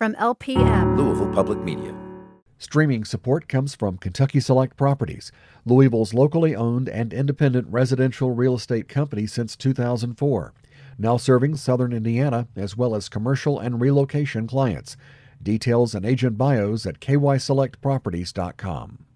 from LPM. Louisville Public Media. Streaming support comes from Kentucky Select Properties, Louisville's locally owned and independent residential real estate company since 2004. Now serving southern Indiana as well as commercial and relocation clients. Details and agent bios at kyselectproperties.com.